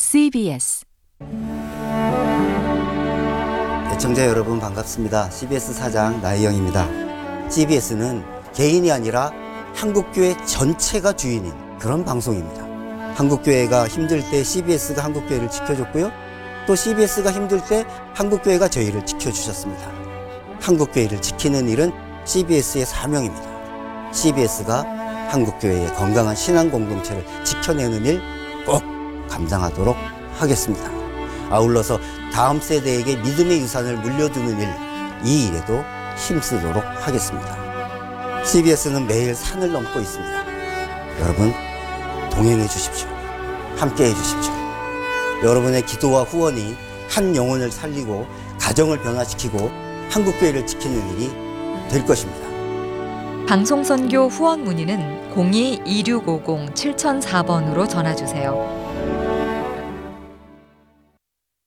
CBS 애청자 여러분 반갑습니다. CBS 사장 나혜영입니다. CBS는 개인이 아니라 한국교회 전체가 주인인 그런 방송입니다. 한국교회가 힘들 때 CBS가 한국교회를 지켜줬고요. 또 CBS가 힘들 때 한국교회가 저희를 지켜주셨습니다. 한국교회를 지키는 일은 CBS의 사명입니다. CBS가 한국교회의 건강한 신앙 공동체를 지켜내는 일 꼭 감당하도록 하겠습니다. 아울러서 다음 세대에게 믿음의 유산을 물려주는 일, 이 일에도 힘쓰도록 하겠습니다. CBS는 매일 산을 넘고 있습니다. 여러분 동행해 주십시오. 함께 해 주십시오. 여러분의 기도와 후원이 한 영혼을 살리고 가정을 변화시키고 한국교회를 지키는 일이 될 것입니다. 방송선교 후원 문의는 02-2650-7004번으로 전화주세요.